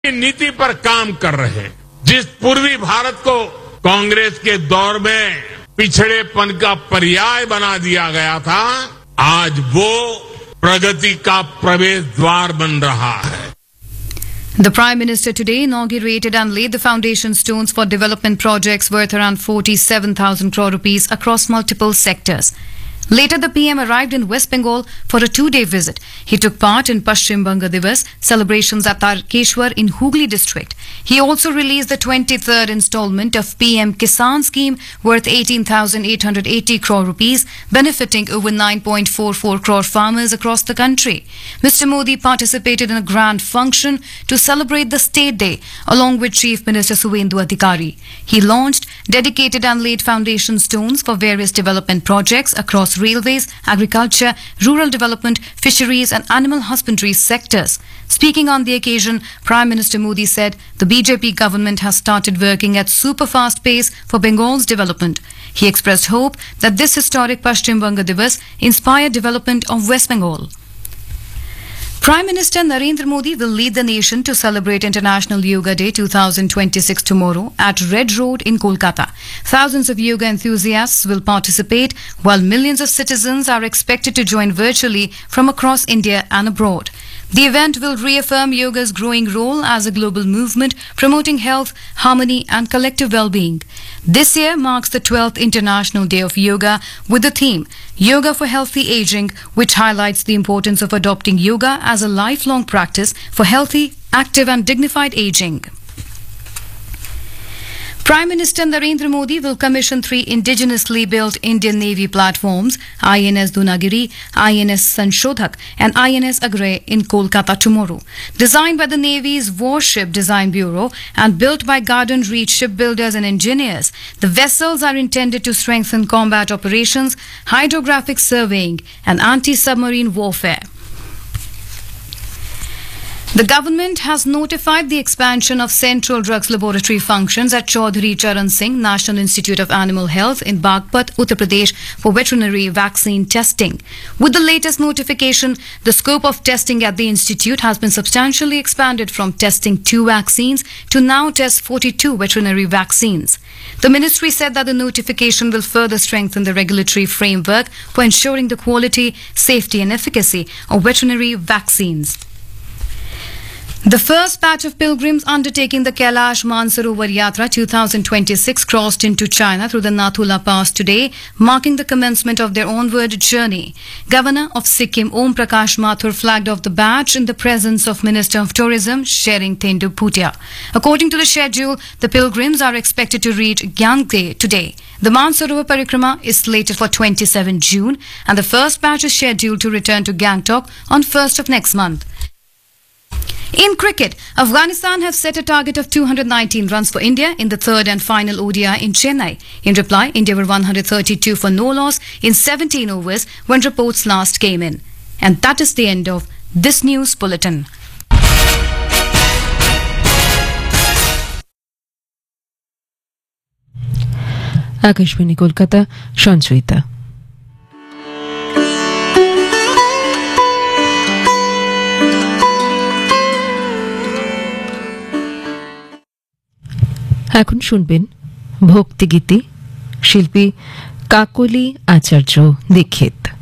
नीति पर काम कर रहे हैं। जिस पूर्वी भारत को कांग्रेस के दौर में पिछड़ेपन का पर्याय बना दिया गया था, आज वो प्रगति का प्रवेश द्वार बन रहा है। The Prime Minister today inaugurated and laid the foundation stones for development projects worth around 47,000 crore rupees across multiple sectors. Later, the PM arrived in West Bengal for a 2-day visit. He took part in Paschim Banga Divas celebrations at Tarkeshwar in Hooghly district. He also released the 23rd installment of PM Kisan scheme worth 18,880 crore rupees, benefiting over 9.44 crore farmers across the country. Mr. Modi participated in a grand function to celebrate the State Day along with Chief Minister Suvendu Adhikari. He launched, dedicated and laid foundation stones for various development projects across railways, agriculture, rural development, fisheries and animal husbandry sectors. Speaking on the occasion, Prime Minister Modi said the BJP government has started working at super fast pace for Bengal's development. He expressed hope that this historic Paschim Banga Divas inspire development of West Bengal. Prime Minister Narendra Modi will lead the nation to celebrate International Yoga Day 2026 tomorrow at Red Road in Kolkata. Thousands of yoga enthusiasts will participate, while millions of citizens are expected to join virtually from across India and abroad. The event will reaffirm yoga's growing role as a global movement promoting health, harmony and collective well-being. This year marks the 12th International Day of Yoga with the theme Yoga for Healthy Aging, which highlights the importance of adopting yoga as a lifelong practice for healthy, active and dignified aging. Prime Minister Narendra Modi will commission 3 indigenously built Indian Navy platforms, INS Dunagiri, INS Sanshodhak and INS Agray in Kolkata tomorrow. Designed by the Navy's Warship Design Bureau and built by Garden Reach shipbuilders and engineers, the vessels are intended to strengthen combat operations, hydrographic surveying and anti-submarine warfare. The government has notified the expansion of Central Drugs Laboratory functions at Chaudhry Charan Singh National Institute of Animal Health in Bagpat, Uttar Pradesh for veterinary vaccine testing. With the latest notification, the scope of testing at the institute has been substantially expanded from testing 2 vaccines to now test 42 veterinary vaccines. The ministry said that the notification will further strengthen the regulatory framework for ensuring the quality, safety and efficacy of veterinary vaccines. The first batch of pilgrims undertaking the Kailash Mansarovar Yatra 2026 crossed into China through the Nathula Pass today, marking the commencement of their onward journey. Governor of Sikkim Om Prakash Mathur flagged off the batch in the presence of Minister of Tourism Shering Thendu Bhutia. According to the schedule, the pilgrims are expected to reach Gyangte today. The Mansarovar Parikrama is slated for 27 June and the first batch is scheduled to return to Gangtok on 1st of next month. In cricket, Afghanistan have set a target of 219 runs for India in the third and final ODI in Chennai. In reply, India were 132 for no loss in 17 overs when reports last came in. And that is the end of this news bulletin. Akashvani Kolkata Sanchayita. এখন শুনবেন ভক্তিগীতি, শিল্পী কাকলি আচার্য দীক্ষিত।